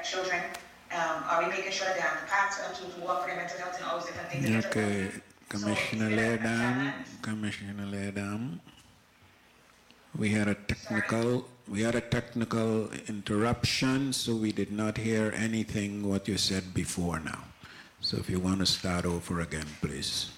children? Are we making sure that they have the paths for them to work for their mental health and all those different things? Okay, Commissioner Ledam, Commissioner Ledam. We had a technical interruption, so we did not hear anything what you said before now. So if you want to start over again, please.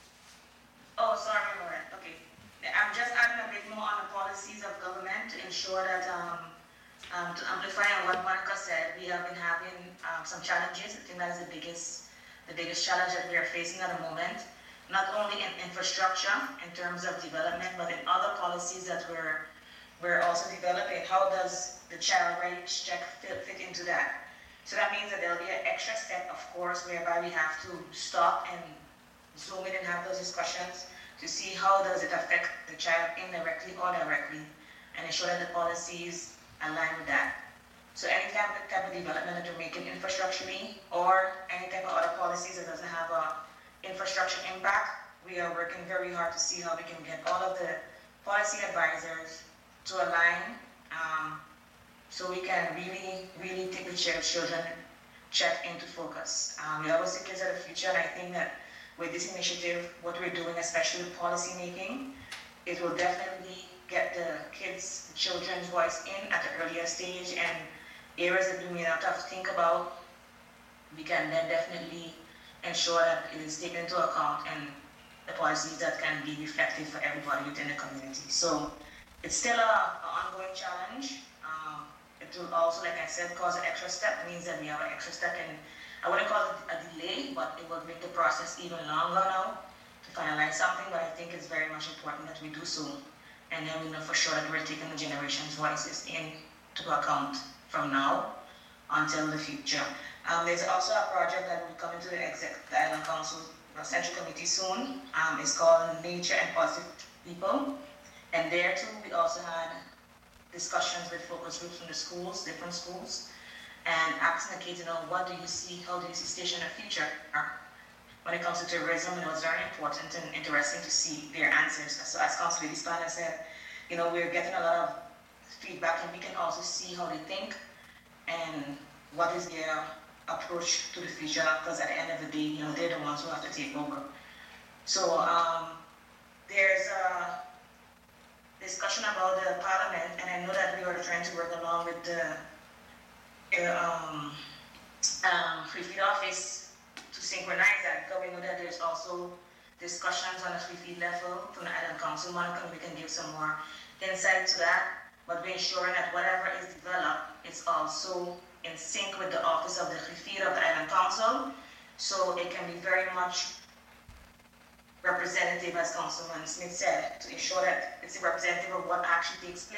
Oh, sorry, Lauren. Okay. I'm just adding a bit more on the policies of government to ensure that, to amplify on what Monica said, we have been having some challenges. I think that is the biggest challenge that we are facing at the moment. Not only in infrastructure, in terms of development, but in other policies that we're also developing. How does the child rights check fit into that? So that means that there'll be an extra step, of course, whereby we have to stop and zoom in and have those discussions to see how does it affect the child indirectly or directly, and ensure that the policies align with that. So any type of development that you're making infrastructurally, or any type of other policies that doesn't have a infrastructure impact, we are working very hard to see how we can get all of the policy advisors to align, so we can really take the children check into focus. We always see kids are the future, and I think that with this initiative, what we're doing, especially with policy making, it will definitely get the kids, the children's voice in at the earlier stage, and areas that we may not have to think about, we can then definitely ensure that it is taken into account and the policies that can be effective for everybody within the community. So it's still an ongoing challenge. It will also, like I said, cause an extra step. It means that we have an extra step, and I wouldn't call it a delay, but it will make the process even longer now to finalize something. But I think it's very much important that we do so, and then we know for sure that we're taking the generation's voices into account from now until the future. There's also a project that will come into the Island Council Central Committee soon. It's called Nature and Positive People. And there too, we also had discussions with focus groups from the schools, different schools, and asking the kids, what do you see, how do you see station in the future? When it comes to tourism, it's very important and interesting to see their answers. So as Councilor Lady Spanner said, we're getting a lot of feedback, and we can also see how they think and what is their approach to the future, because at the end of the day, they're the ones who have to take over. So there's a discussion about the parliament, and I know that we are trying to work along with the Free Feed Office to synchronize that, because we know that there's also discussions on the Free Feed level from the Island Council. Monica, we can give some more insight to that, but we're ensuring that whatever is developed, it's also in sync with the Office of the Free Feed of the Island Council, so it can be very much representative, as Councilman Smith said, to ensure that it's a representative of what actually takes place.